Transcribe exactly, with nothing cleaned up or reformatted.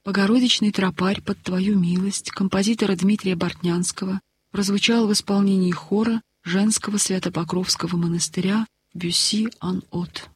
«Богородичный тропарь под твою милость» композитора Дмитрия Бортнянского прозвучал в исполнении хора женского Свято-Покровского монастыря Бюсси-ан-От.